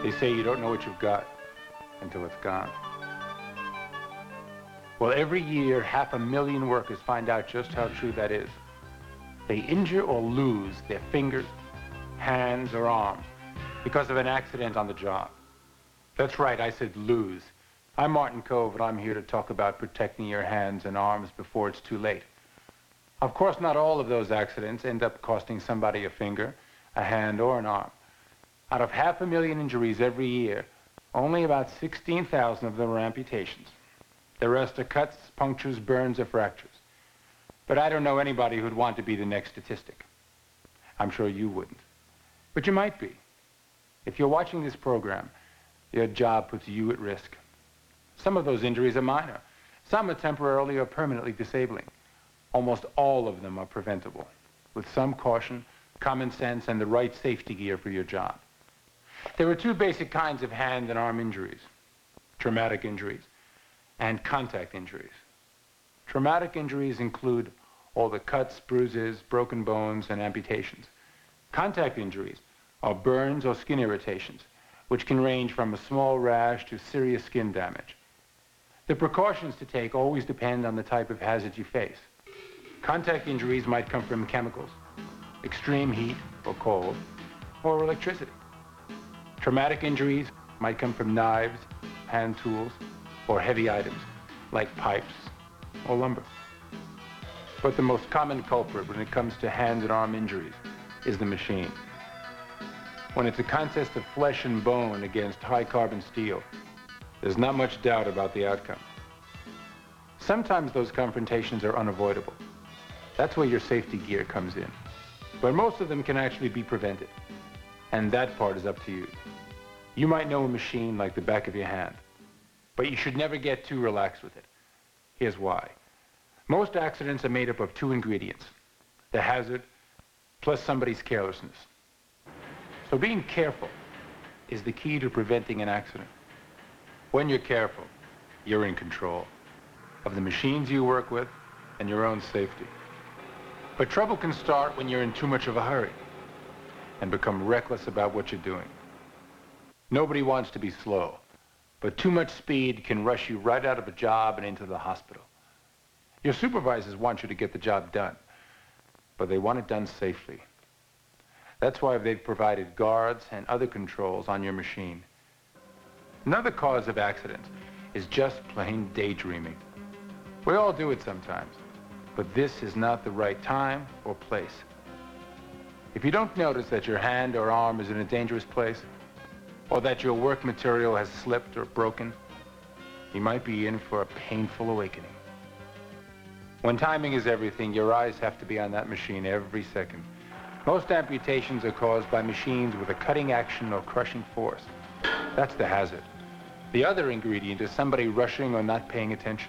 They say you don't know what you've got until it's gone. Well, every year, 500,000 workers find out just how true that is. They injure or lose their fingers, hands, or arms because of an accident on the job. That's right, I said lose. I'm Martin Kove, and I'm here to talk about protecting your hands and arms before it's too late. Of course, not all of those accidents end up costing somebody a finger, a hand, or an arm. Out of 500,000 injuries every year, only about 16,000 of them are amputations. The rest are cuts, punctures, burns, or fractures. But I don't know anybody who'd want to be the next statistic. I'm sure you wouldn't. But you might be. If you're watching this program, your job puts you at risk. Some of those injuries are minor. Some are temporarily or permanently disabling. Almost all of them are preventable, with some caution, common sense, and the right safety gear for your job. There are two basic kinds of hand and arm injuries: traumatic injuries and contact injuries. Traumatic injuries include all the cuts, bruises, broken bones, and amputations. Contact injuries are burns or skin irritations, which can range from a small rash to serious skin damage. The precautions to take always depend on the type of hazard you face. Contact injuries might come from chemicals, extreme heat or cold, or electricity. Traumatic injuries might come from knives, hand tools, or heavy items like pipes or lumber. But the most common culprit when it comes to hand and arm injuries is the machine. When it's a contest of flesh and bone against high-carbon steel, there's not much doubt about the outcome. Sometimes those confrontations are unavoidable. That's where your safety gear comes in. But most of them can actually be prevented. And that part is up to you. You might know a machine like the back of your hand, but you should never get too relaxed with it. Here's why. Most accidents are made up of two ingredients: the hazard plus somebody's carelessness. So being careful is the key to preventing an accident. When you're careful, you're in control of the machines you work with and your own safety. But trouble can start when you're in too much of a hurry and become reckless about what you're doing. Nobody wants to be slow, but too much speed can rush you right out of a job and into the hospital. Your supervisors want you to get the job done, but they want it done safely. That's why they've provided guards and other controls on your machine. Another cause of accidents is just plain daydreaming. We all do it sometimes, but this is not the right time or place. If you don't notice that your hand or arm is in a dangerous place, or that your work material has slipped or broken, you might be in for a painful awakening. When timing is everything, your eyes have to be on that machine every second. Most amputations are caused by machines with a cutting action or crushing force. That's the hazard. The other ingredient is somebody rushing or not paying attention.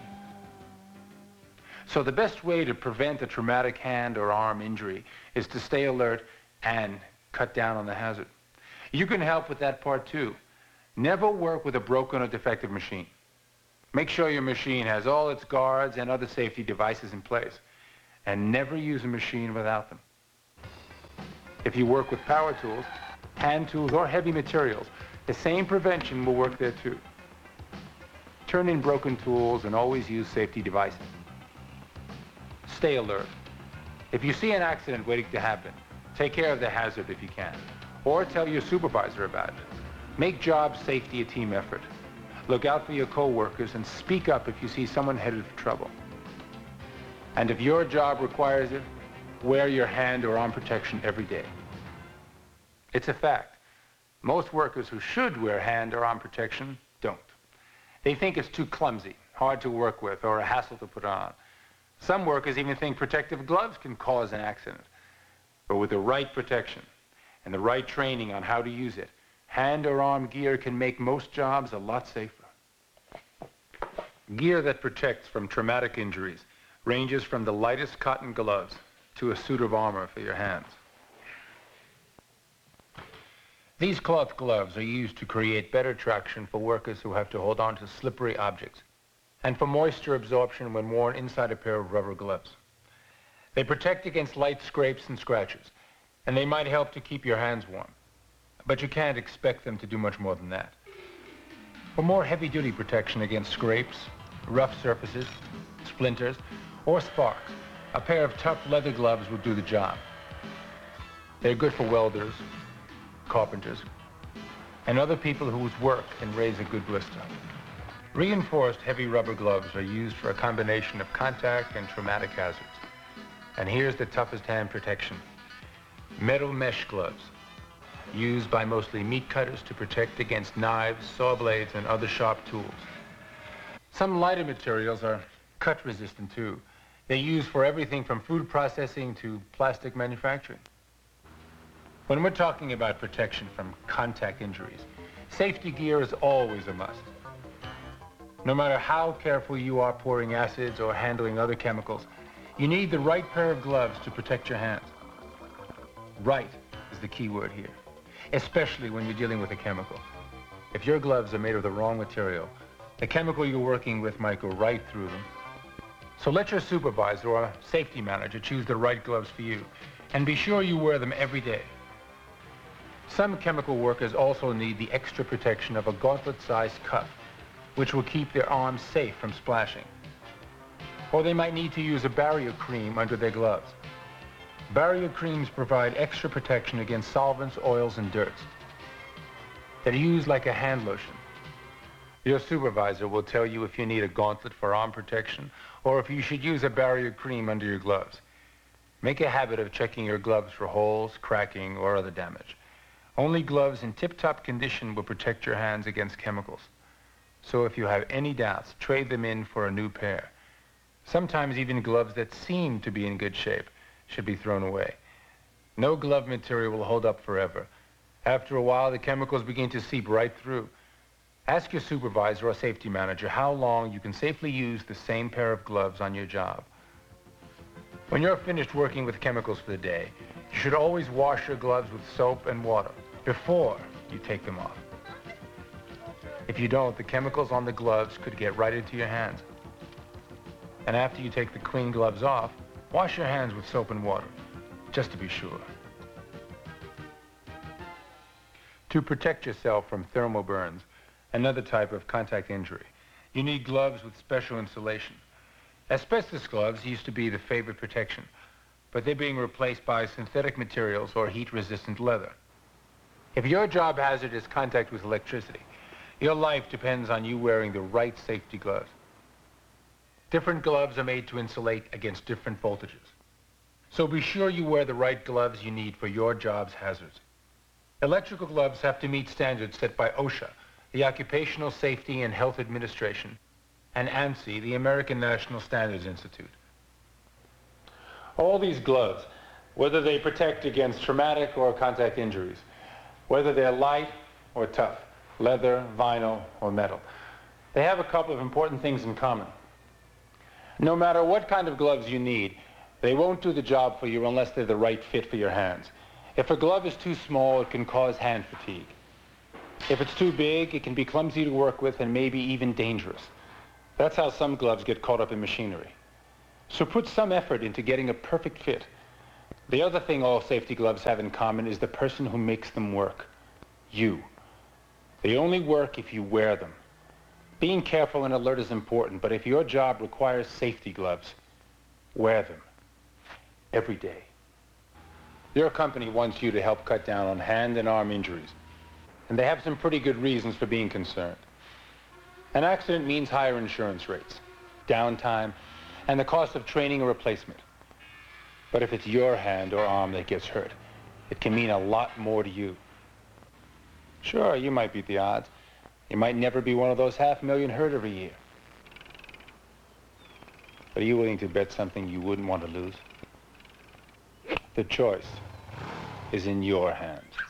So the best way to prevent a traumatic hand or arm injury is to stay alert and cut down on the hazard. You can help with that part too. Never work with a broken or defective machine. Make sure your machine has all its guards and other safety devices in place, and never use a machine without them. If you work with power tools, hand tools, or heavy materials, the same prevention will work there too. Turn in broken tools and always use safety devices. Stay alert. If you see an accident waiting to happen, take care of the hazard if you can, or tell your supervisor about it. Make job safety a team effort. Look out for your co-workers and speak up if you see someone headed for trouble. And if your job requires it, wear your hand or arm protection every day. It's a fact. Most workers who should wear hand or arm protection don't. They think it's too clumsy, hard to work with, or a hassle to put on. Some workers even think protective gloves can cause an accident. But with the right protection and the right training on how to use it, hand or arm gear can make most jobs a lot safer. Gear that protects from traumatic injuries ranges from the lightest cotton gloves to a suit of armor for your hands. These cloth gloves are used to create better traction for workers who have to hold on to slippery objects, and for moisture absorption when worn inside a pair of rubber gloves. They protect against light scrapes and scratches, and they might help to keep your hands warm. but you can't expect them to do much more than that. For more heavy-duty protection against scrapes, rough surfaces, splinters, or sparks, a pair of tough leather gloves will do the job. They're good for welders, carpenters, and other people whose work can raise a good blister. Reinforced heavy rubber gloves are used for a combination of contact and traumatic hazards. And here's the toughest hand protection. Metal mesh gloves, used by mostly meat cutters to protect against knives, saw blades, and other sharp tools. Some lighter materials are cut resistant too. They're used for everything from food processing to plastic manufacturing. When we're talking about protection from contact injuries, safety gear is always a must. No matter how careful you are pouring acids or handling other chemicals, you need the right pair of gloves to protect your hands. Right is the key word here, especially when you're dealing with a chemical. If your gloves are made of the wrong material, the chemical you're working with might go right through them. So let your supervisor or safety manager choose the right gloves for you, and be sure you wear them every day. Some chemical workers also need the extra protection of a gauntlet-sized cuff, which will keep their arms safe from splashing. Or they might need to use a barrier cream under their gloves. Barrier creams provide extra protection against solvents, oils, and dirts. They're used like a hand lotion. Your supervisor will tell you if you need a gauntlet for arm protection or if you should use a barrier cream under your gloves. Make a habit of checking your gloves for holes, cracking, or other damage. Only gloves in tip-top condition will protect your hands against chemicals. So if you have any doubts, trade them in for a new pair. Sometimes even gloves that seem to be in good shape should be thrown away. No glove material will hold up forever. After a while, the chemicals begin to seep right through. Ask your supervisor or safety manager how long you can safely use the same pair of gloves on your job. When you're finished working with chemicals for the day, you should always wash your gloves with soap and water before you take them off. If you don't, the chemicals on the gloves could get right into your hands. And after you take the clean gloves off, wash your hands with soap and water, just to be sure. To protect yourself from thermal burns, another type of contact injury, you need gloves with special insulation. Asbestos gloves used to be the favorite protection, but they're being replaced by synthetic materials or heat-resistant leather. If your job hazard is contact with electricity, your life depends on you wearing the right safety gloves. Different gloves are made to insulate against different voltages. So be sure you wear the right gloves you need for your job's hazards. Electrical gloves have to meet standards set by OSHA, the Occupational Safety and Health Administration, and ANSI, the American National Standards Institute. All these gloves, whether they protect against traumatic or contact injuries, whether they're light or tough, leather, vinyl, or metal, they have a couple of important things in common. No matter what kind of gloves you need, they won't do the job for you unless they're the right fit for your hands. If a glove is too small, it can cause hand fatigue. If it's too big, it can be clumsy to work with and maybe even dangerous. That's how some gloves get caught up in machinery. So put some effort into getting a perfect fit. The other thing all safety gloves have in common is the person who makes them work. You. They only work if you wear them. Being careful and alert is important, but if your job requires safety gloves, wear them every day. Your company wants you to help cut down on hand and arm injuries, and they have some pretty good reasons for being concerned. An accident means higher insurance rates, downtime, and the cost of training or replacement. But if it's your hand or arm that gets hurt, it can mean a lot more to you. Sure, you might beat the odds. You might never be one of those 500,000 hurt every year. But are you willing to bet something you wouldn't want to lose? The choice is in your hands.